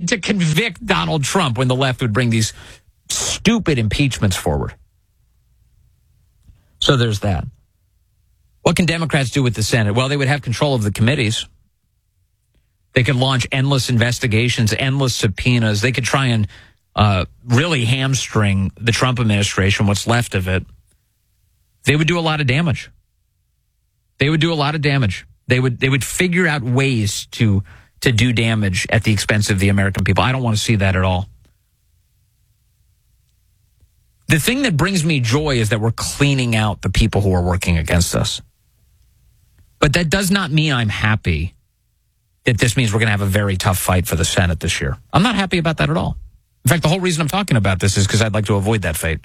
to convict Donald Trump when the left would bring these stupid impeachments forward. So there's that. What can Democrats do with the Senate? Well, they would have control of the committees. They could launch endless investigations, endless subpoenas. They could try and really hamstring the Trump administration, what's left of it. They would do a lot of damage. They would do a lot of damage. They would figure out ways to do damage at the expense of the American people. I don't want to see that at all. The thing that brings me joy is that we're cleaning out the people who are working against us. But that does not mean I'm happy that this means we're going to have a very tough fight for the Senate this year. I'm not happy about that at all. In fact, the whole reason I'm talking about this is because I'd like to avoid that fate.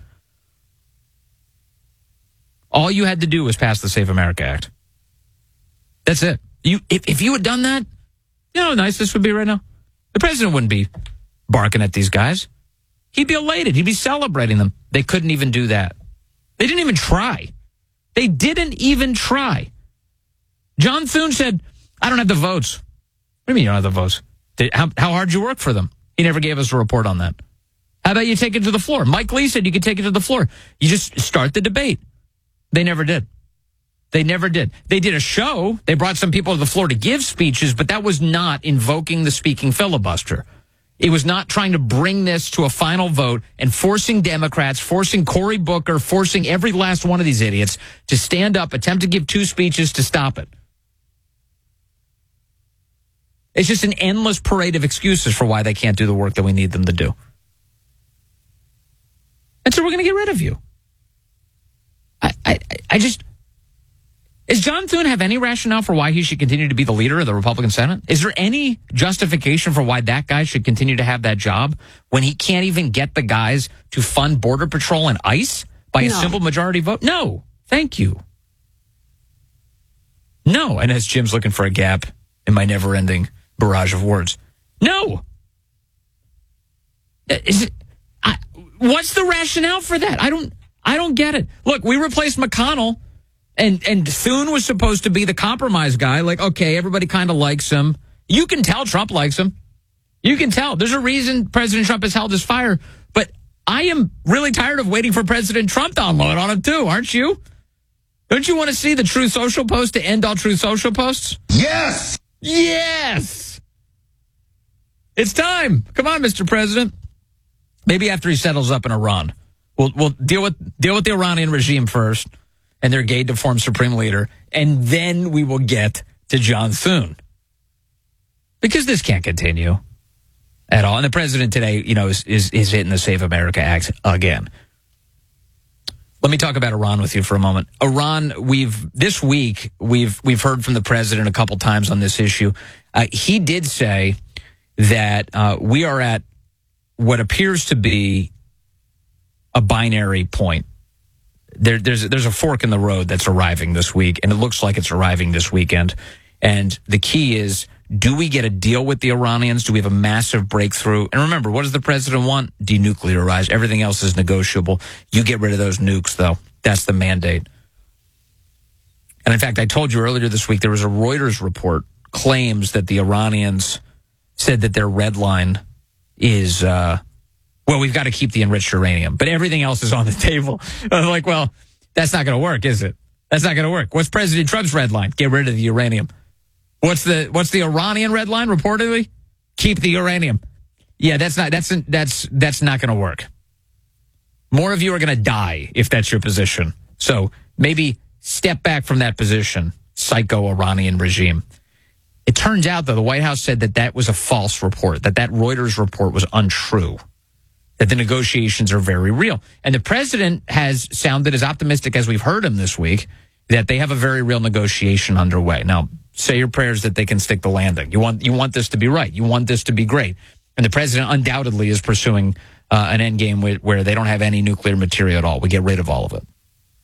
All you had to do was pass the Save America Act. That's it. If you had done that, you know how nice this would be right now? The president wouldn't be barking at these guys. He'd be elated. He'd be celebrating them. They couldn't even do that. They didn't even try. They didn't even try. John Thune said, I don't have the votes. What do you mean you don't have the votes? How hard did you work for them? He never gave us a report on that. How about you take it to the floor? Mike Lee said you could take it to the floor. You just start the debate. They never did. They never did. They did a show. They brought some people to the floor to give speeches, but that was not invoking the speaking filibuster. It was not trying to bring this to a final vote and forcing Democrats, forcing Cory Booker, forcing every last one of these idiots to stand up, attempt to give 2 speeches to stop it. It's just an endless parade of excuses for why they can't do the work that we need them to do. And so we're going to get rid of you. Does John Thune have any rationale for why he should continue to be the leader of the Republican Senate? Is there any justification for why that guy should continue to have that job when he can't even get the guys to fund Border Patrol and ICE by a simple majority vote? No. Thank you. No. And as Jim's looking for a gap in my never-ending barrage of words. No. What's the rationale for that? I don't get it. Look, we replaced McConnell. And Thune was supposed to be the compromise guy. Like, okay, everybody kind of likes him. You can tell Trump likes him. You can tell. There's a reason President Trump has held his fire. But I am really tired of waiting for President Trump to unload on him, too, aren't you? Don't you want to see the Truth Social post to end all Truth Social posts? Yes! Yes! It's time. Come on, Mr. President. Maybe after he settles up in Iran. We'll deal with the Iranian regime first. And their gay deformed supreme leader, and then we will get to John Thune. Because this can't continue at all. And the president today, is hitting the Save America Act again. Let me talk about Iran with you for a moment. Iran, this week we've heard from the president a couple times on this issue. He did say that we are at what appears to be a binary point. There's a fork in the road that's arriving this week, and it looks like it's arriving this weekend. And the key is, do we get a deal with the Iranians? Do we have a massive breakthrough? And remember, what does the president want? Denuclearize. Everything else is negotiable. You get rid of those nukes, though. That's the mandate. And in fact, I told you earlier this week, there was a Reuters report claims that the Iranians said that their red line is... well, we've got to keep the enriched uranium, but everything else is on the table. I'm like, well, that's not going to work, is it? That's not going to work. What's President Trump's red line? Get rid of the uranium. What's the Iranian red line reportedly? Keep the uranium. Yeah, that's not going to work. More of you are going to die if that's your position. So maybe step back from that position, psycho Iranian regime. It turns out, though, the White House said that was a false report, that Reuters report was untrue. That the negotiations are very real. And the president has sounded as optimistic as we've heard him this week that they have a very real negotiation underway. Now, say your prayers that they can stick the landing. You want this to be right. You want this to be great. And the president undoubtedly is pursuing an end game where they don't have any nuclear material at all. We get rid of all of it.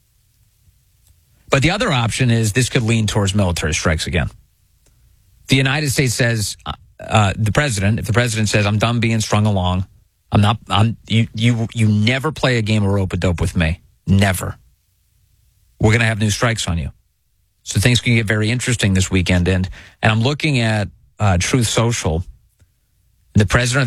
But the other option is this could lean towards military strikes again. The United States says, if the president says, I'm done being strung along, you never play a game of rope-a-dope with me. Never. We're going to have new strikes on you. So things can get very interesting this weekend. And I'm looking at Truth Social. The president of